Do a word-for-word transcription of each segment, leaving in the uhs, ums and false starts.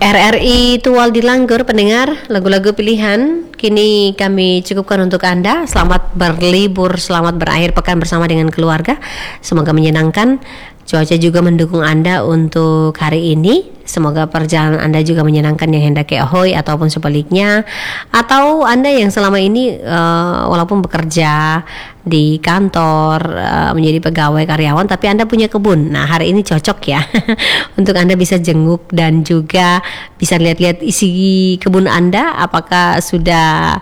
R R I Tual Dilanggur, pendengar lagu-lagu pilihan kini kami cukupkan untuk Anda. Selamat berlibur, selamat berakhir pekan bersama dengan keluarga. Semoga menyenangkan. Cuaca juga mendukung Anda untuk hari ini. Semoga perjalanan Anda juga menyenangkan yang hendak ke Ahoy ataupun sebaliknya. Atau Anda yang selama ini uh, walaupun bekerja di kantor, uh, menjadi pegawai karyawan, tapi Anda punya kebun. Nah, hari ini cocok ya untuk Anda bisa jenguk dan juga bisa lihat-lihat isi kebun Anda. Apakah sudah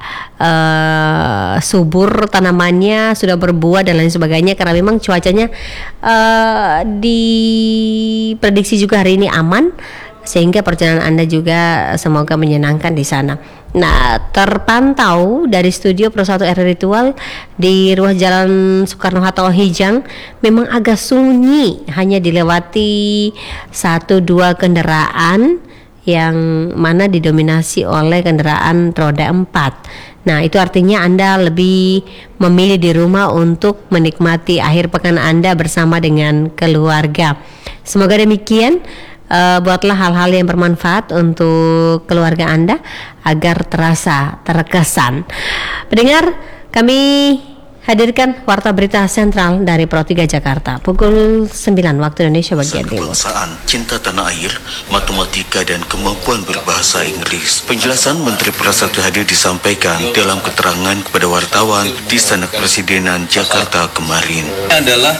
uh, subur tanamannya, sudah berbuah dan lain sebagainya. Karena memang cuacanya uh, diprediksi juga hari ini aman, sehingga perjalanan Anda juga semoga menyenangkan di sana. Nah, terpantau dari studio Pro satu R R I Tual di ruas Jalan Soekarno-Hatta Hijang memang agak sunyi, hanya dilewati satu dua kendaraan yang mana didominasi oleh kendaraan roda empat. Nah, itu artinya Anda lebih memilih di rumah untuk menikmati akhir pekan Anda bersama dengan keluarga. Semoga demikian. Uh, buatlah hal-hal yang bermanfaat untuk keluarga Anda agar terasa terkesan. Pendengar, kami hadirkan Warta Berita Sentral dari Pro tiga Jakarta pukul sembilan waktu Indonesia bagian timur. Kebangsaan, cinta tanah air, matematika dan kemampuan berbahasa Inggris. Penjelasan Menteri Prasatu Hadi disampaikan dalam keterangan kepada wartawan di Istana Kepresidenan Jakarta kemarin. Adalah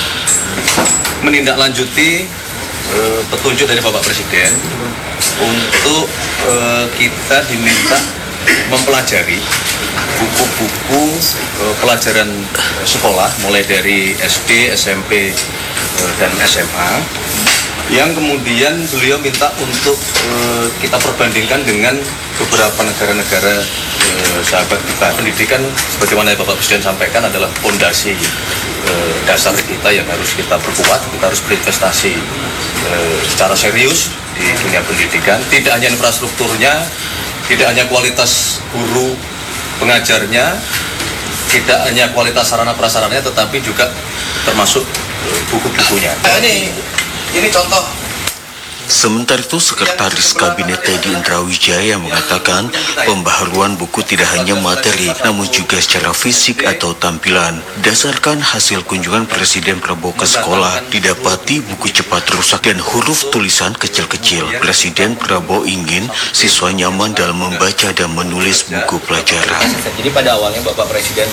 menindaklanjuti Uh, petunjuk dari Bapak Presiden untuk uh, kita diminta mempelajari buku-buku uh, pelajaran sekolah mulai dari S D, S M P uh, dan S M A yang kemudian beliau minta untuk uh, kita perbandingkan dengan beberapa negara-negara uh, sahabat kita. Pendidikan sebagaimana Bapak Presiden sampaikan adalah fondasi uh, dasar kita yang harus kita perkuat. Kita harus berinvestasi uh, secara serius di dunia pendidikan, tidak hanya infrastrukturnya, tidak hanya kualitas guru pengajarnya, tidak hanya kualitas sarana prasarananya, tetapi juga termasuk uh, buku-bukunya. Nah, ini Ini contoh. Sementara itu, Sekretaris Kabinet Teddy Indrawijaya mengatakan pembaharuan buku tidak hanya materi, namun juga secara fisik atau tampilan. Berdasarkan hasil kunjungan Presiden Prabowo ke sekolah, didapati buku cepat rusak dan huruf tulisan kecil-kecil. Presiden Prabowo ingin siswa nyaman dalam membaca dan menulis buku pelajaran. Jadi pada awalnya Bapak Presiden